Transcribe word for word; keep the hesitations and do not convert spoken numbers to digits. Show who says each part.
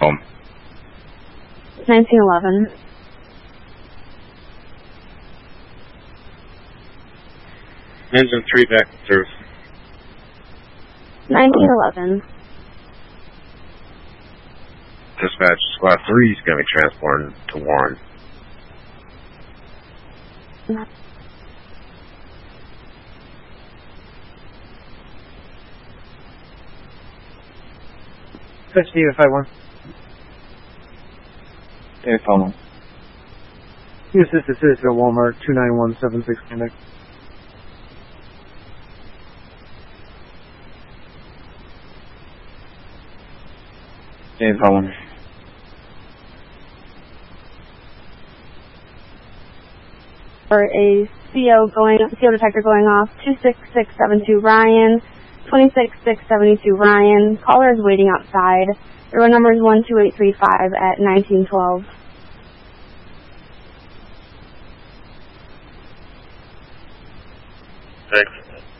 Speaker 1: home.
Speaker 2: nineteen eleven.
Speaker 3: Engine three back in service.
Speaker 2: nineteen eleven.
Speaker 1: Dispatch, Squad three is going to be transported to Warren.
Speaker 4: Touch D F I one.
Speaker 3: Dave Palmer.
Speaker 4: You assist assist at Walmart two nine one seven six Connect.
Speaker 3: Dave Palmer.
Speaker 2: For a C O going, C O detector going off, two six six seven two Ryan, twenty-six six seventy-two Ryan. Caller is waiting outside. The row number is one two eight three five at nineteen twelve.
Speaker 3: Thanks.